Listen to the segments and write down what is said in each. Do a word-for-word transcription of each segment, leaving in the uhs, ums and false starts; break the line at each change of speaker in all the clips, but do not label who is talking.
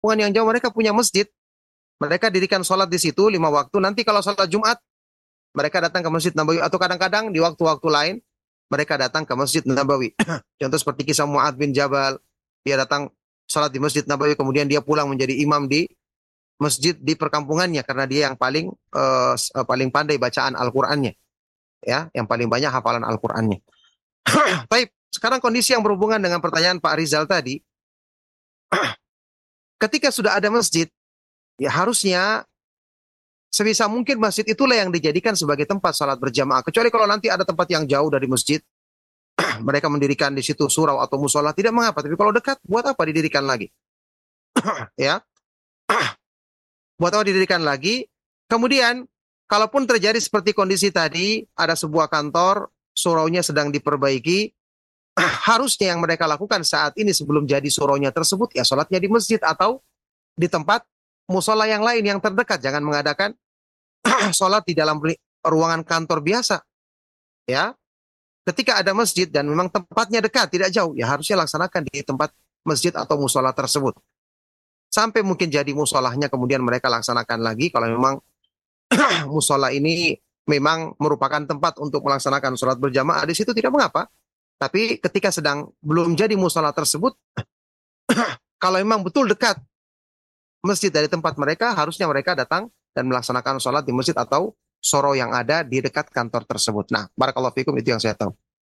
perkampungan yang jauh mereka punya masjid. Mereka dirikan sholat di situ lima waktu. Nanti kalau sholat Jumat, mereka datang ke Masjid Nabawi. Atau kadang-kadang di waktu-waktu lain, mereka datang ke Masjid Nabawi. Contoh seperti kisah Mu'adz bin Jabal. Dia datang sholat di Masjid Nabawi, kemudian dia pulang menjadi imam di masjid di perkampungannya. Karena dia yang paling uh, paling pandai bacaan Al-Qur'annya. Ya, yang paling banyak hafalan Al-Qur'annya. Baik, sekarang kondisi yang berhubungan dengan pertanyaan Pak Rizal tadi. Ketika sudah ada masjid, ya harusnya sebisa mungkin masjid itulah yang dijadikan sebagai tempat salat berjamaah. Kecuali kalau nanti ada tempat yang jauh dari masjid, mereka mendirikan di situ surau atau musola, tidak mengapa. Tapi kalau dekat, buat apa didirikan lagi? Ya, buat apa didirikan lagi? Kemudian, kalaupun terjadi seperti kondisi tadi, ada sebuah kantor, suraunya sedang diperbaiki, harusnya yang mereka lakukan saat ini sebelum jadi suraunya tersebut, ya sholatnya di masjid atau di tempat musola yang lain yang terdekat. Jangan mengadakan sholat di dalam ruangan kantor biasa. Ya, ketika ada masjid dan memang tempatnya dekat, tidak jauh, ya harusnya laksanakan di tempat masjid atau musola tersebut. Sampai mungkin jadi musolahnya kemudian mereka laksanakan lagi. Kalau memang musola ini memang merupakan tempat untuk melaksanakan sholat berjamaah, di situ tidak mengapa. Tapi ketika sedang belum jadi musola tersebut, kalau memang betul dekat masjid dari tempat mereka, harusnya mereka datang dan melaksanakan sholat di masjid atau soro yang ada di dekat kantor tersebut. Nah, barakallahu fikum, itu yang saya tahu.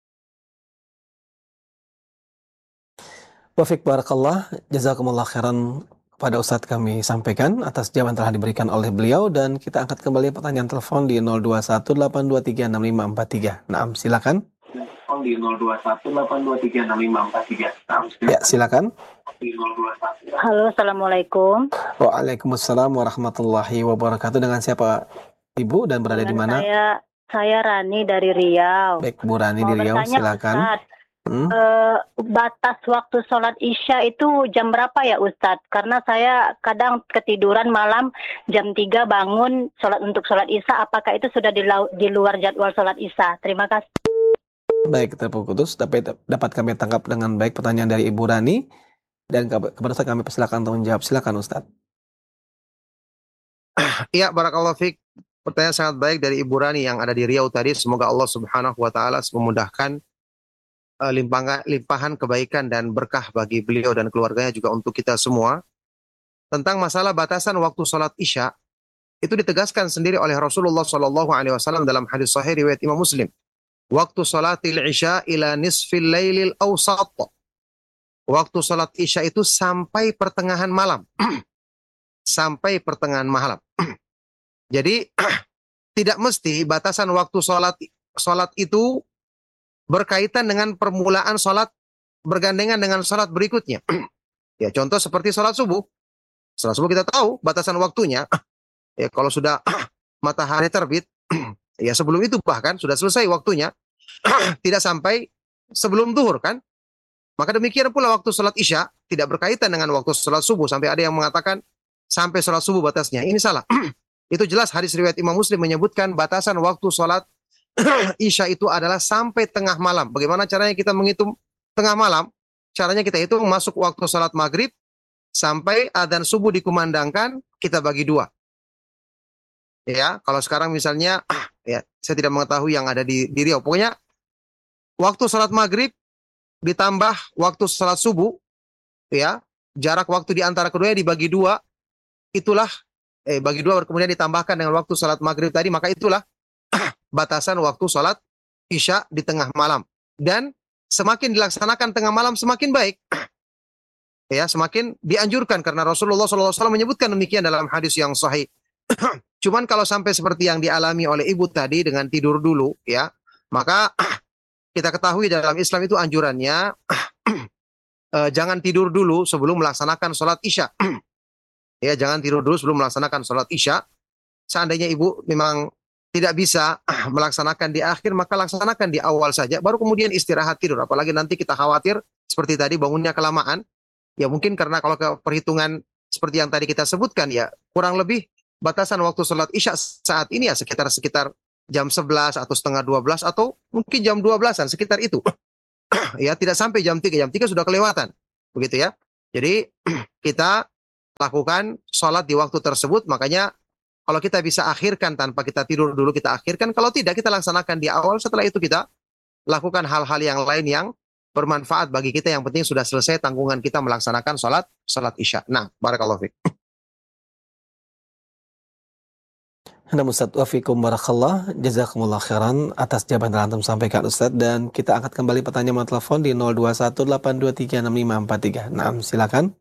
Wafik barakallah, jazakumullah khairan kepada Ustadz kami sampaikan atas jawaban telah diberikan oleh beliau, dan kita angkat kembali pertanyaan telepon di nol dua satu delapan dua tiga enam lima empat tiga. Naam, silakan.
Di nol dua satu delapan dua tiga enam lima empat tiga.
Ya, silakan.
Halo, assalamualaikum.
Waalaikumsalam warahmatullahi wabarakatuh. Dengan siapa Ibu dan berada di mana?
Saya saya Rani dari Riau.
Baik, Bu Rani
Mau
di Riau,
bertanya,
silakan.
Ustadz,
Hmm?
eh, batas waktu sholat Isya itu jam berapa ya Ustadz? Karena saya kadang ketiduran malam jam tiga bangun sholat untuk sholat Isya. Apakah itu sudah di, di luar jadwal sholat Isya? Terima kasih.
Baik, terputus. Dapat, dapat kami tangkap dengan baik pertanyaan dari Ibu Rani. Dan kepada Ustaz kami persilakan untuk menjawab. Silakan Ustaz.
Iya, barakallahu fiik. Pertanyaan sangat baik dari Ibu Rani yang ada di Riau tadi. Semoga Allah Subhanahu wa taala memudahkan uh, limpahan, limpahan kebaikan dan berkah bagi beliau dan keluarganya, juga untuk kita semua. Tentang masalah batasan waktu sholat Isya, itu ditegaskan sendiri oleh Rasulullah Shallallahu alaihi wasallam dalam hadis sahih riwayat Imam Muslim. Waktu sholatil Isya ila nisfil lailil awsat. Waktu sholat Isya itu sampai pertengahan malam. Sampai pertengahan malam. Jadi, tidak mesti batasan waktu sholat, sholat itu berkaitan dengan permulaan sholat bergandengan dengan sholat berikutnya. Ya, contoh seperti sholat subuh. Sholat subuh kita tahu batasan waktunya. Ya, kalau sudah matahari terbit, ya sebelum itu bahkan sudah selesai waktunya. Tidak sampai sebelum zuhur kan. Maka demikian pula waktu sholat Isya tidak berkaitan dengan waktu sholat subuh. Sampai ada yang mengatakan sampai sholat subuh batasnya. Ini salah. Itu jelas hadis riwayat Imam Muslim menyebutkan batasan waktu sholat Isya itu adalah sampai tengah malam. Bagaimana caranya kita menghitung tengah malam? Caranya kita hitung masuk waktu sholat maghrib sampai adzan subuh dikumandangkan, kita bagi dua. Ya, kalau sekarang misalnya, ya saya tidak mengetahui yang ada di, di Riau. Pokoknya waktu sholat maghrib ditambah waktu sholat subuh, ya, jarak waktu di antara keduanya dibagi dua, itulah, eh bagi dua kemudian ditambahkan dengan waktu sholat maghrib tadi, maka itulah batasan waktu sholat Isya di tengah malam. Dan semakin dilaksanakan tengah malam semakin baik. Ya, semakin dianjurkan karena Rasulullah shallallahu alaihi wasallam menyebutkan demikian dalam hadis yang sahih. Cuman kalau sampai seperti yang dialami oleh ibu tadi dengan tidur dulu, ya, maka kita ketahui dalam Islam itu anjurannya uh, jangan tidur dulu sebelum melaksanakan sholat Isya. Ya, jangan tidur dulu sebelum melaksanakan sholat Isya. Seandainya ibu memang tidak bisa melaksanakan di akhir, maka laksanakan di awal saja, baru kemudian istirahat tidur. Apalagi nanti kita khawatir seperti tadi bangunnya kelamaan. Ya mungkin karena kalau ke perhitungan seperti yang tadi kita sebutkan, ya kurang lebih batasan waktu sholat Isya saat ini ya sekitar sekitar jam sebelas atau setengah dua belas atau mungkin jam dua belasan, sekitar itu. Ya, tidak sampai jam tiga. Jam tiga sudah kelewatan. Begitu ya. Jadi kita lakukan sholat di waktu tersebut. Makanya kalau kita bisa akhirkan tanpa kita tidur dulu, kita akhirkan. Kalau tidak, kita laksanakan di awal. Setelah itu kita lakukan hal-hal yang lain yang bermanfaat bagi kita. Yang penting sudah selesai tanggungan kita melaksanakan sholat sholat isya. Nah, barakallahu fiik.
Nah, Ustaz, wafikum barakallah, jazakumullah khairan atas jawaban yang antum sampaikan Ustaz, dan kita angkat kembali pertanyaan telepon di nol dua satu delapan dua tiga enam lima empat tiga. Nah, silakan.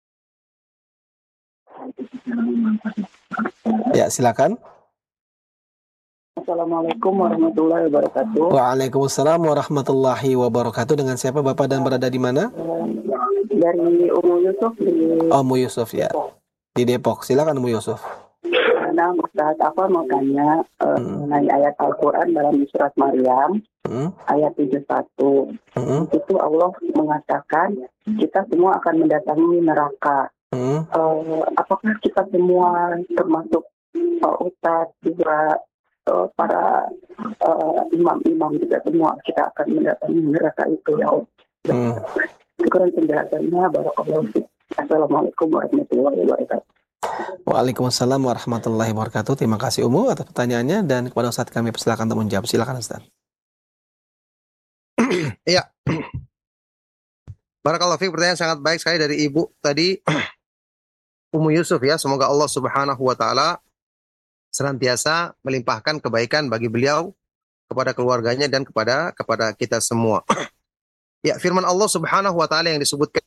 Ya, silakan.
Assalamualaikum warahmatullahi wabarakatuh.
Waalaikumsalam warahmatullahi wabarakatuh. Dengan siapa Bapak dan berada di mana?
Dari Umu Yusuf di
Oh, Umu Yusuf ya. Di Depok. Silakan Umu Yusuf.
Nah, Ustaz, apa mau tanya uh,
Hmm.
mengenai ayat Al-Quran dalam surat Maryam
Hmm.
ayat tujuh puluh satu.
Hmm.
Itu Allah mengatakan kita semua akan mendatangi neraka.
Hmm.
Uh, apakah kita semua termasuk uh, Ustaz juga uh, para uh, imam-imam juga semua kita akan mendatangi neraka itu ya Allah.
Hmm.
Syukuran penjelasannya, barakallahu fiik. Assalamualaikum warahmatullahi wabarakatuh.
Waalaikumsalam warahmatullahi wabarakatuh. Terima kasih Umu atas pertanyaannya, dan kepada Ustaz kami persilakan untuk menjawab. Silakan Ustaz.
Iya. Barakallahu fiik, pertanyaan sangat baik sekali dari Ibu tadi Umu Yusuf ya. Semoga Allah Subhanahu wa taala senantiasa melimpahkan kebaikan bagi beliau, kepada keluarganya dan kepada kepada kita semua. Ya, firman Allah Subhanahu wa taala yang disebutkan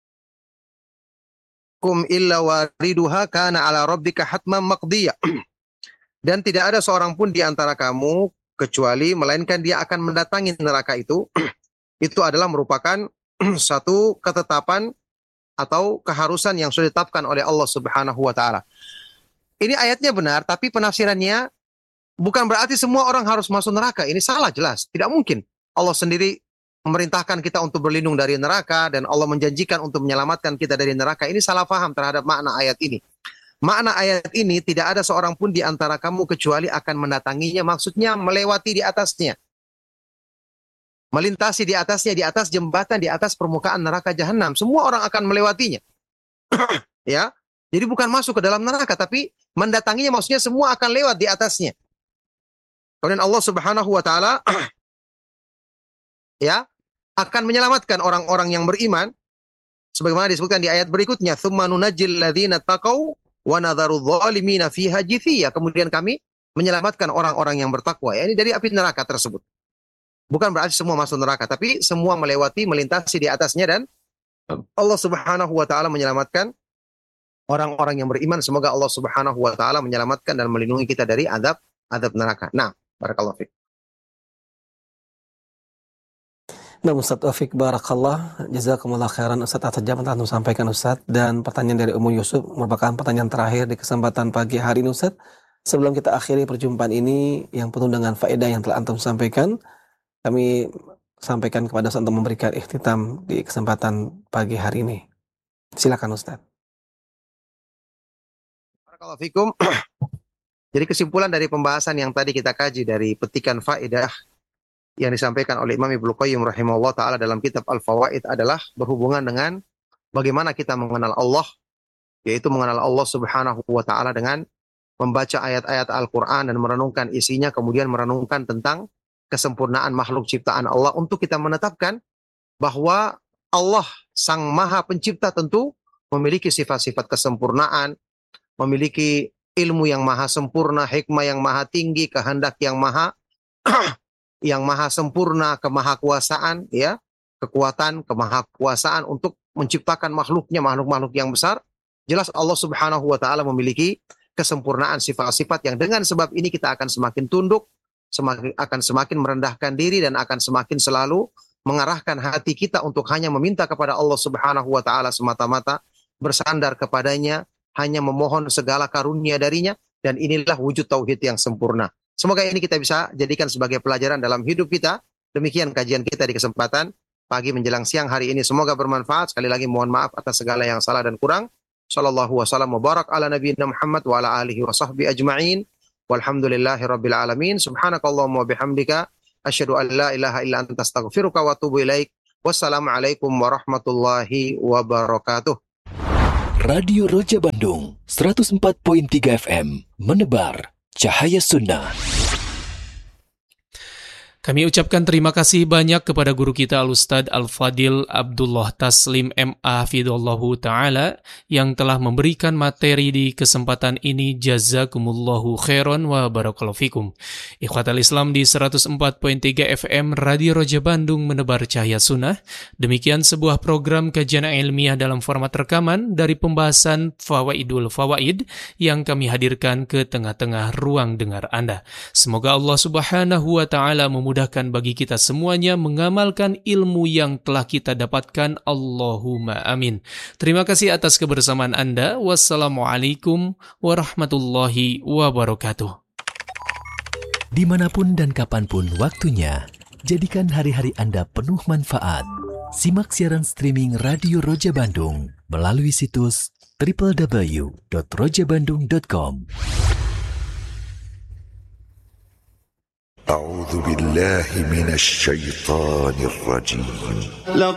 kum illa wariduha kana ala rabbika hatman maqdiya. Dan tidak ada seorang pun di antara kamu kecuali melainkan dia akan mendatangi neraka itu. Itu adalah merupakan satu ketetapan atau keharusan yang sudah ditetapkan oleh Allah Subhanahu wa taala. Ini ayatnya benar, tapi penafsirannya bukan berarti semua orang harus masuk neraka. Ini salah jelas, tidak mungkin. Allah sendiri memerintahkan kita untuk berlindung dari neraka, dan Allah menjanjikan untuk menyelamatkan kita dari neraka. Ini salah paham terhadap makna ayat ini. Makna ayat ini, tidak ada seorang pun di antara kamu kecuali akan mendatanginya, maksudnya melewati di atasnya. Melintasi di atasnya, di atas jembatan, di atas permukaan neraka jahanam. Semua orang akan melewatinya. Ya, jadi bukan masuk ke dalam neraka, tapi mendatanginya maksudnya semua akan lewat di atasnya. Kemudian Allah Subhanahu wa taala ya akan menyelamatkan orang-orang yang beriman sebagaimana disebutkan di ayat berikutnya, tsumma nunajjil ladzina taqau wa nadharu dzalimina fiha jithiya. Kemudian kami menyelamatkan orang-orang yang bertakwa. Ya, ini dari api neraka tersebut. Bukan berarti semua masuk neraka, tapi semua melewati, melintasi di atasnya, dan Allah Subhanahu wa taala menyelamatkan orang-orang yang beriman. Semoga Allah Subhanahu wa taala menyelamatkan dan melindungi kita dari azab azab neraka. Nah, barakallahu fiik.
Nah, Ustaz Wafiq barakallah, jazakumullah khairan Ustaz atas jawaban yang antum sampaikan Ustaz. Dan pertanyaan dari Umu Yusuf merupakan pertanyaan terakhir di kesempatan pagi hari ini Ustaz. Sebelum kita akhiri perjumpaan ini yang penuh dengan faedah yang telah antum sampaikan, kami sampaikan kepada Ustaz untuk memberikan ikhtitam di kesempatan pagi hari ini. Silakan Ustaz.
Barakallahu fikum. Jadi kesimpulan dari pembahasan yang tadi kita kaji dari petikan faedah yang disampaikan oleh Imam Ibnu Qayyim rahimahullah ta'ala dalam kitab Al-Fawaid adalah berhubungan dengan bagaimana kita mengenal Allah, yaitu mengenal Allah Subhanahu wa ta'ala dengan membaca ayat-ayat Al-Quran dan merenungkan isinya, kemudian merenungkan tentang kesempurnaan makhluk ciptaan Allah untuk kita menetapkan bahwa Allah Sang Maha Pencipta tentu memiliki sifat-sifat kesempurnaan, memiliki ilmu yang maha sempurna, hikmah yang maha tinggi, kehendak yang maha yang maha sempurna, kemahakuasaan, ya, kekuatan, kemahakuasaan untuk menciptakan makhluknya, makhluk-makhluk yang besar. Jelas Allah Subhanahu wa taala memiliki kesempurnaan sifat-sifat yang dengan sebab ini kita akan semakin tunduk, semakin akan semakin merendahkan diri, dan akan semakin selalu mengarahkan hati kita untuk hanya meminta kepada Allah Subhanahu wa taala semata-mata, bersandar kepadanya, hanya memohon segala karunia darinya, dan inilah wujud tauhid yang sempurna. Semoga ini kita bisa jadikan sebagai pelajaran dalam hidup kita. Demikian kajian kita di kesempatan pagi menjelang siang hari ini. Semoga bermanfaat. Sekali lagi mohon maaf atas segala yang salah dan kurang. Sallallahu wasallam wa barak ala nabiyina Muhammad wa ala alihi wa sahbihi ajma'in. Walhamdulillahi rabbil alamin. Subhanakallahumma wa bihamdika asyhadu an la ilaha illa anta astaghfiruka wa atubu ilaik. Wassalamualaikum warahmatullahi wabarakatuh.
Radio Roja Bandung seratus empat koma tiga F M menebar cahaya sunnah.
Kami ucapkan terima kasih banyak kepada guru kita Al-Ustadz Al-Fadil Abdullah Taslim M A Hafidhullahu Ta'ala yang telah memberikan materi di kesempatan ini. Jazakumullahu khairan wa barakallahu fikum. Ikhwatal Islam di seratus empat koma tiga F M Radio Roja Bandung menebar cahaya sunnah. Demikian sebuah program kajian ilmiah dalam format rekaman dari pembahasan Fawaidul Fawaid yang kami hadirkan ke tengah-tengah ruang dengar Anda. Semoga Allah Subhanahu wa Ta'ala memudahkan Mudahkan bagi kita semuanya mengamalkan ilmu yang telah kita dapatkan. Allahumma amin. Terima kasih atas kebersamaan Anda. Wassalamualaikum warahmatullahi wabarakatuh.
Dimanapun dan kapanpun waktunya, jadikan hari-hari Anda penuh manfaat. Simak siaran streaming Radio Roja Bandung melalui situs w w w dot roja bandung dot com.
أعوذ بالله من الشيطان الرجيم